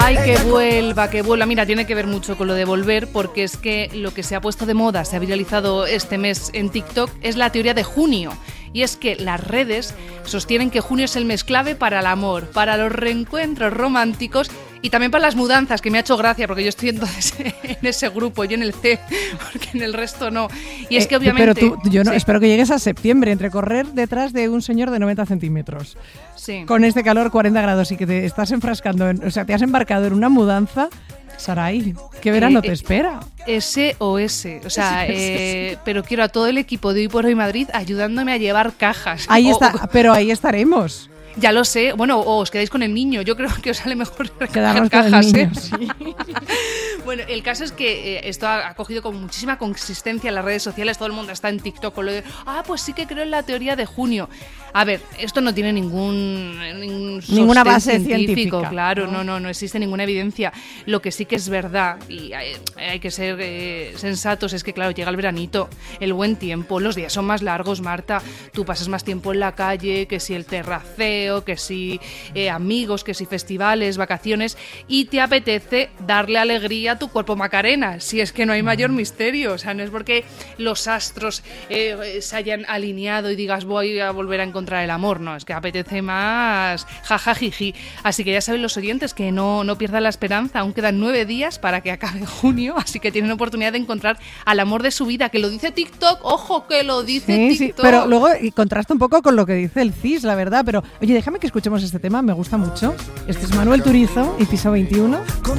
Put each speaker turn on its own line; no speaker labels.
Ay, que vuelva. Mira, tiene que ver mucho con lo de volver, porque es que lo que se ha puesto de moda, se ha viralizado este mes en TikTok, es la teoría de junio. Y es que las redes sostienen que junio es el mes clave para el amor, para los reencuentros románticos y también para las mudanzas, que me ha hecho gracia, porque yo estoy entonces en ese grupo, yo en el C, porque en el resto no. Y es que obviamente...
Pero yo no, sí. Espero que llegues a septiembre, entre correr detrás de un señor de 90 centímetros,
sí,
con este calor 40 grados y que te estás enfrascando, te has embarcado en una mudanza... Saray, ¿qué verano te espera?
SOS, o sea, pero quiero a todo el equipo de Hoy por Hoy Madrid ayudándome a llevar cajas.
Ahí está, pero ahí estaremos.
Ya lo sé, bueno, os quedáis con el niño, yo creo que os sale mejor
quedarnos
cajas,
con el niño, sí.
Bueno, el caso es que esto ha cogido con muchísima consistencia en las redes sociales, todo el mundo está en TikTok con lo de, pues sí que creo en la teoría de junio. A ver, esto no tiene
ninguna base científica.
Claro, no existe ninguna evidencia. Lo que sí que es verdad, y hay que ser sensatos, es que claro, llega el veranito, el buen tiempo, los días son más largos, Marta, tú pasas más tiempo en la calle, que si el terraceo, que si amigos, que si festivales, vacaciones, y te apetece darle alegría a tu cuerpo Macarena, si es que no hay mayor misterio, o sea, no es porque los astros se hayan alineado y digas voy a volver a encontrar el amor, no, es que apetece más jajajiji. Así que ya saben los oyentes que no pierdan la esperanza, aún quedan 9 días para que acabe junio, así que tienen oportunidad de encontrar al amor de su vida, que lo dice TikTok, ojo que lo dice TikTok.
Sí, pero luego contrasta un poco con lo que dice el CIS, la verdad, pero oye, déjame que escuchemos este tema, me gusta mucho. Este es Manuel Turizo y Piso 21.